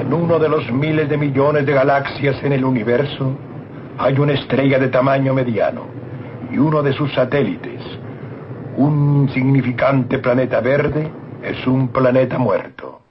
En uno de los miles de millones de galaxias en el universo, hay una estrella de tamaño mediano y uno de sus satélites, un insignificante planeta verde, es un planeta muerto.